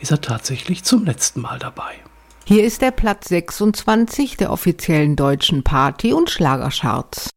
ist er tatsächlich zum letzten Mal dabei. Hier ist der Platz 26 der offiziellen deutschen Party- und Schlagercharts.